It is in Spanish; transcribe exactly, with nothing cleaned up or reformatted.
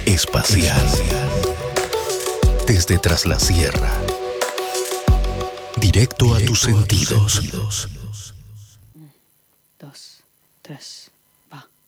espacial. Desde tras la sierra. Directo a tus sentidos. Dos, tres, va.